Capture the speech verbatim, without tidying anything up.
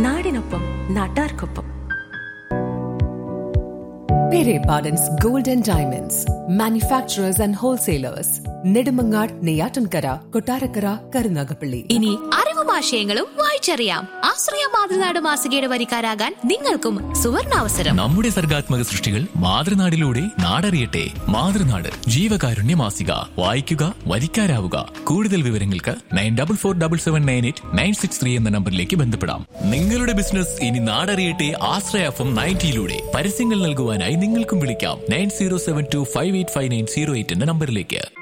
നാടിനൊപ്പം നാട്ടാർക്കൊപ്പം. Pere Pardon's Gold and Diamonds, manufacturers and wholesalers. Nedumangad, Neyyattinkara, Kottarakkara, Karunagappally. ഇനി അറിവും ആശയങ്ങളും വായിച്ചറിയാം. ആശ്രയ മാതൃനാട് മാസികയുടെ വരിക്കാരാകാൻ നിങ്ങൾക്കും സുവർണാവസരം. നമ്മുടെ സർഗാത്മക സൃഷ്ടികൾ മാതൃനാടിലൂടെ നാടറിയട്ടെ. മാതൃനാട് ജീവകാരുണ്യ മാസിക. വായിക്കുക, വരിക്കാരാവുക. കൂടുതൽ വിവരങ്ങൾക്ക് nine double four double seven nine eight nine six three എന്ന നമ്പറിലേക്ക് ബന്ധപ്പെടാം. നിങ്ങളുടെ ബിസിനസ് ഇനി നാടറിയട്ടെ. ആശ്രയ എഫ് എം നയൻറ്റിയിലൂടെ പരസ്യങ്ങൾ നൽകുവാനായി നിങ്ങൾക്കും വിളിക്കാം. Nine zero seven to five eight five nine zero eight എന്ന നമ്പറിലേക്ക്.